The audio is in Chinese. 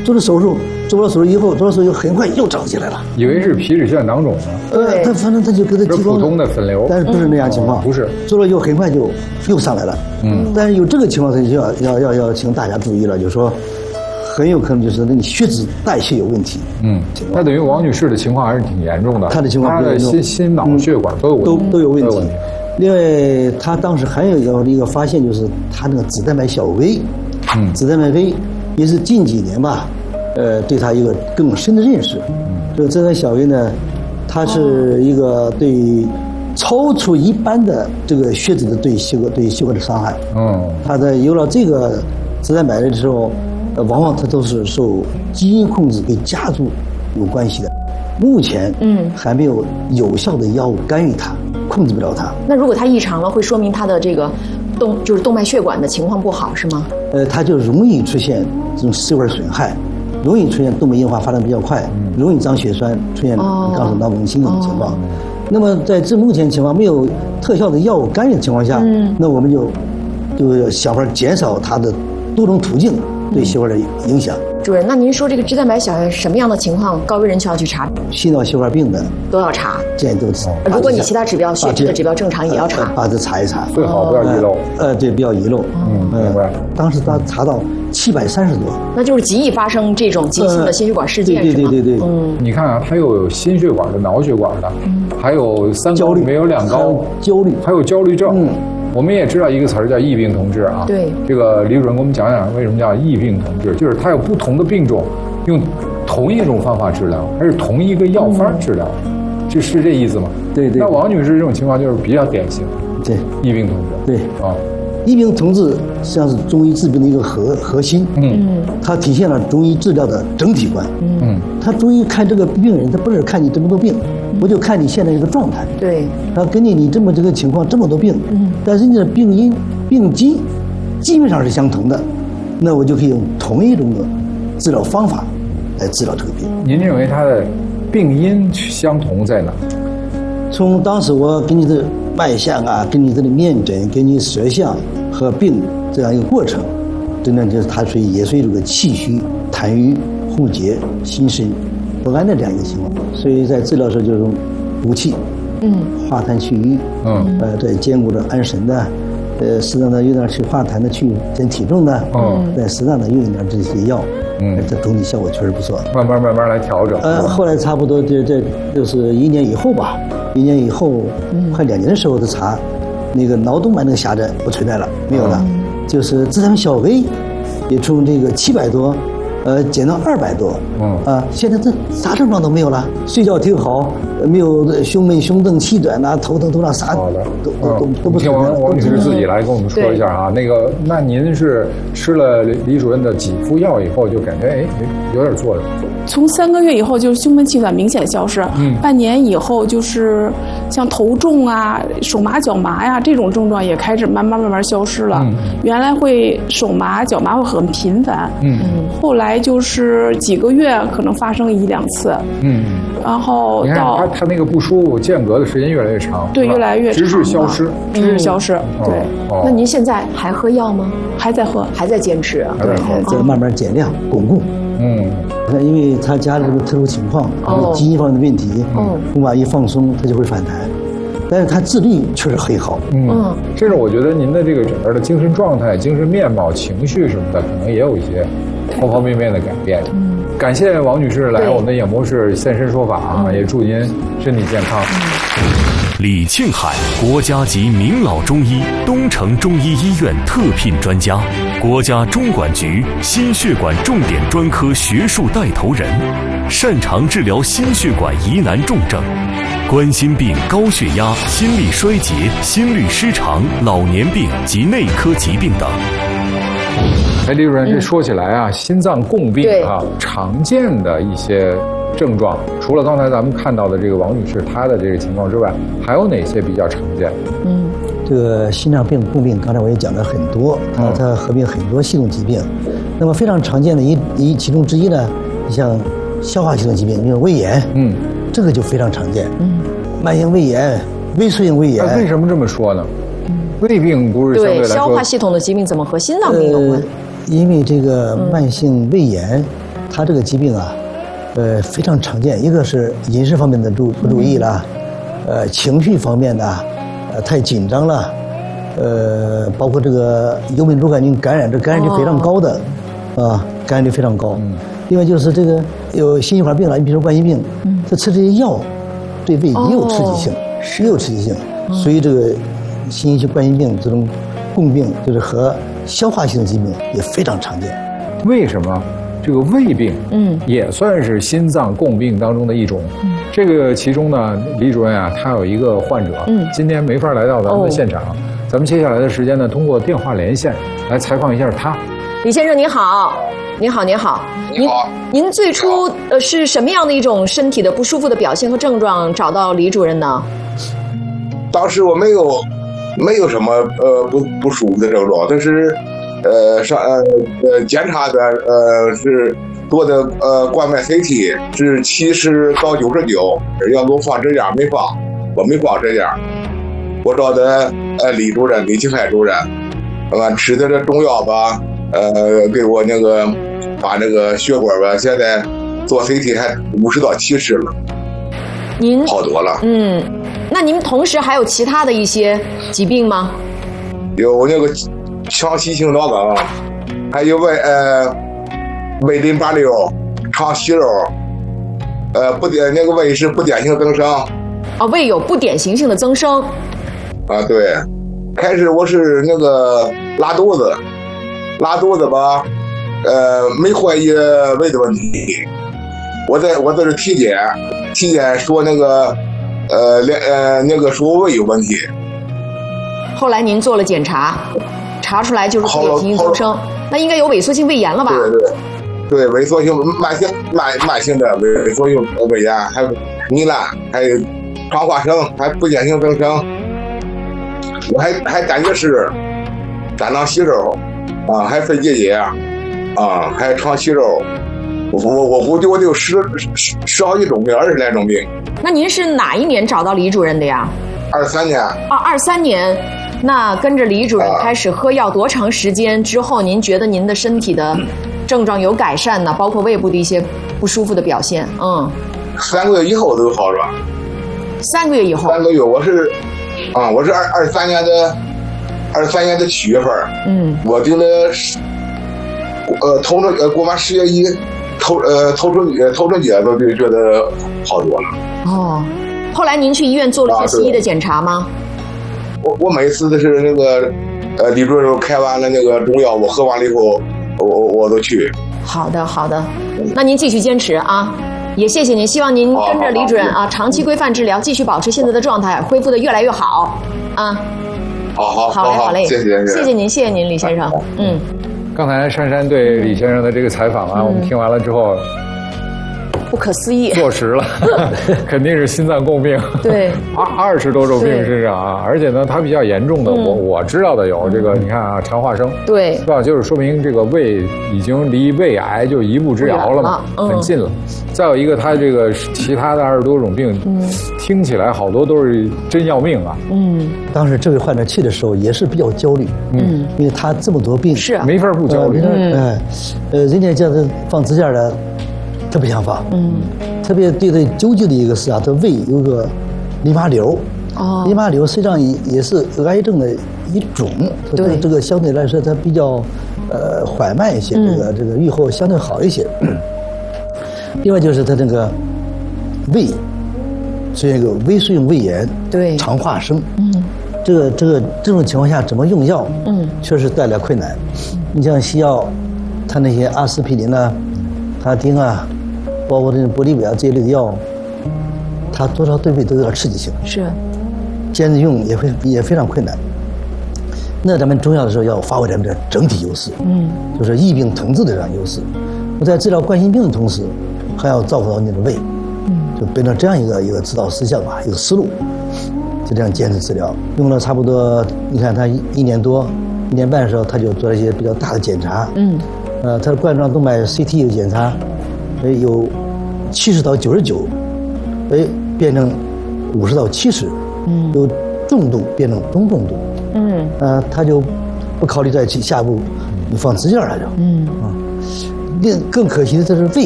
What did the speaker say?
做了手术，做了手术以后很快又长起来了。 以为是皮脂腺囊肿呢。 他反正他就给他激光普通的粉瘤， 但是不是那样情况， 不是做了以后很快就又上来了。但是有这个情况，他就要请大家注意了，就是说。很有可能就是那个血脂代谢有问题。 那等于王女士的情况还是挺严重的。 她的情况比较严重， 她的心脑血管都有问题。另外，她当时还有一个发现，就是她那个子蛋白小微，子蛋白微也是近几年吧，对她一个更深的认识。这个子蛋白小微呢，它是一个对超出一般的这个血脂的对血管的伤害。它在有了这个子蛋白的时候。往往它都是受基因控制跟家族有关系的，目前还没有有效的药物干预它，控制不了它。 那如果它异常了，会说明它的这个动脉血管的情况不好，是吗？ 它就容易出现这种血管损害，容易出现动脉硬化发展比较快，容易长血栓，出现刚才脑梗心梗的情况。那么在目前情况没有特效的药物干预的情况下，那我们就要想法减少它的多种途径对血管的影响。 主任，那您说这个脂蛋白小为什么样的情况高危人群要去查？ 心脑血管病的都要查， 建议都查。 如果你其他指标、血脂的指标正常，也要查， 把这查一查， 最好不要遗漏。 对，不要遗漏。 明白。 当时他查到730多， 那就是极易发生这种急性的心血管事件，是吗？ 对。 你看啊，它又有心血管的、脑血管的，还有3高里面有2高， 焦虑， 还有焦虑症。我们也知道一个词儿叫疫病同治啊。 对， 这个李主任给我们讲讲为什么叫疫病同治，就是它有不同的病种，用同一种方法治疗，还是同一个药方治疗，是这意思吗？ 对。 那王女士这种情况就是比较典型， 对， 疫病同治。 对疫病同治实际上是中医治病的一个核心。它体现了中医治疗的整体观。它中医看这个病人，它不是看你这么多病，我就看你现在这个状态。 对。 然后根据你这个情况，这么多病，但是你的病因、病机基本上是相同的，那我就可以用同一种的治疗方法来治疗这个病。 您认为它的病因相同在哪？ 从当时我给你的脉象啊，给你的面诊，给你舌象和病这样一个过程，真正就是它也属于这个气虚、痰瘀、互结、心神不安的这样一个情况。所以在治疗时候就是补气，化痰去瘀，在兼顾着安神的，适当的有点去化痰的，去减体重的，再适当的用一点这些药，这总体效果确实不错。 慢慢来调整。 后来差不多这就是1年以后吧，1年以后，快2年的时候的查，那个脑动脉那个狭窄不存在了，没有了，就是脂蛋白小微也从这个700多。减到200多，现在这啥症状都没有了，睡觉挺好，没有胸闷、胸瞪、气短呐、头疼、头胀啥都不存在。 听王女士自己来跟我们说一下啊，那您是吃了李主任的几副药以后就感觉有点作用？ 从3个月以后就是胸闷气短明显消失，半年以后就是像头重啊、手麻脚麻呀这种症状也开始慢慢消失了。原来会手麻脚麻会很频繁，后来就是几个月可能发生1-2次，然后你看他那个不舒服间隔的时间越来越长， 对，越来越长， 直至消失， 对。 那您现在还喝药吗？ 还在喝， 还在坚持啊？ 对，再慢慢减量巩固。因为他家里这个特殊情况，基因方面的问题，红马一放松，他就会反弹。但是他自律确实很好。 甚至我觉得您的这个整个的精神状态、精神面貌、情绪什么的，可能也有一些方方面面的改变。感谢王女士来我们的演播室现身说法啊，也祝您身体健康。 李庆海，国家级名老中医，东城中医医院特聘专家，国家中管局心血管重点专科学术带头人，擅长治疗心血管疑难重症，冠心病、高血压、心力衰竭、心律失常、老年病及内科疾病等。 李主任，这说起来啊，心脏共病啊，常见的一些症状，除了刚才咱们看到的这个王女士她的这个情况之外，还有哪些比较常见？ 这个心脏病共病，刚才我也讲了很多，它合并很多系统疾病。那么非常常见的其中之一呢，像消化系统疾病，比如胃炎，这个就非常常见。慢性胃炎、胃素性胃炎。 为什么这么说呢？胃病不是相对来说， 消化系统的疾病怎么和心脏病有关？ 因为这个慢性胃炎， 他这个疾病啊，非常常见。一个是饮食方面的不注意了，情绪方面的，太紧张了，包括这个幽门螺杆菌感染，这感染率非常高的，感染率非常高。另外就是这个有心血管病了，你比如说冠心病，他吃这些药，对胃也有刺激性，也有刺激性，所以这个心血管冠心病这种共病，就是和消化系统疾病也非常常见。 为什么这个胃病，也算是心脏共病当中的一种？这个其中呢，李主任啊，他有一个患者，今天没法来到咱们的现场，咱们接下来的时间呢，通过电话连线来采访一下他。 李先生您好，您好，您好，您最初是什么样的一种身体的不舒服的表现和症状找到李主任呢？ 当时我没有什么不舒服的症状，但是检查的是做的冠脉 CT 是70到99，要给我放支架没放，我没放支架，我找的李主任李庆海主任，吃的这中药吧，给我那个把那个血管吧，现在做 CT 还50到70了， 您好多了。 那您同时还有其他的一些疾病吗？ 有那个强息性脑梗，还有胃淋巴瘤、肠息肉，那个胃是不典型增生。 胃有不典型性的增生。 对，开始我是那个拉肚子吧，没怀疑胃的问题，我在这体检说那个那个说胃有问题。 后来您做了检查，查出来就是不典型性增生，那应该有萎缩性胃炎了吧？ 对，萎缩性慢性的萎缩性胃炎，还有糜烂，还有肠化生，还不典型增生。我还胆结石、胆囊息肉还肺结节还有肠息肉。我估计我有十好几种病，20来种病。 那您是哪一年找到李主任的呀 ？23年。 23年。那跟着李主任开始喝药多长时间之后，您觉得您的身体的症状有改善呢？包括胃部的一些不舒服的表现 ？3个月以后都好是吧 ？3个月以后。 3个月，我是23年的7月份。我定了过完10月1，头春节都就觉得好多了。 后来您去医院做了些西医的检查吗？ 我每次都是那个李主任开完了那个中药，我喝完了以后，我都去。好的，那您继续坚持啊，也谢谢您，希望您跟着李主任长期规范治疗，继续保持现在的状态，恢复的越来越好啊。好嘞，谢谢您，李先生。 刚才珊珊对李先生的这个采访我们听完了之后。 不可思议， 坐实了，肯定是心脏共病。 对 ，20多种病身上而且呢，它比较严重的，我知道的有这个，你看肠化生， 对， 是吧？就是说明这个胃已经离胃癌就一步之遥了嘛，很近了。再有一个，它这个其他的20多种病，听起来好多都是真要命啊。 当时这位患者去的时候也是比较焦虑，因为他这么多病， 是没法不焦虑。 人家叫他放支架的。他不想放，特别对他纠结的一个是他胃有个淋巴瘤，淋巴瘤实际上也是癌症的一种，对这个相对来说它比较缓慢一些，这个预后相对好一些。另外就是他这个胃出现一个微塑性胃炎， 对， 肠化生，这种情况下怎么用药，确实带来困难。你像西药，他那些阿司匹林他汀包括这种玻利维亚这一类的药，它多少对胃都有点刺激性， 是， 坚持用也非常困难。那咱们中药的时候要发挥咱们的整体优势，就是异病同治的这样优势。我在治疗冠心病的同时，还要照顾到你的胃，就变成这样一个指导思想一个思路，就这样坚持治疗，用了差不多，你看他1年多、1年半的时候，他就做了一些比较大的检查，他的冠状动脉 CT 有检查，有70到99，变成50到70，由重度变成中重度，他就不考虑再去下一步你放支架来着， 更可惜的这是胃，